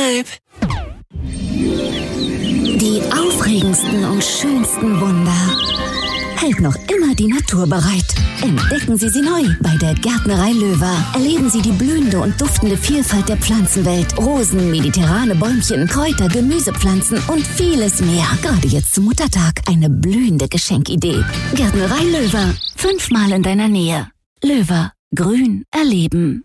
Vibe. Die aufregendsten und schönsten Wunder hält noch immer die Natur bereit. Entdecken Sie sie neu bei der Gärtnerei Löwer. Erleben Sie die blühende und duftende Vielfalt der Pflanzenwelt. Rosen, mediterrane Bäumchen, Kräuter, Gemüsepflanzen und vieles mehr. Gerade jetzt zum Muttertag eine blühende Geschenkidee. Gärtnerei Löwer. 5-mal in deiner Nähe. Löwer. Grün erleben.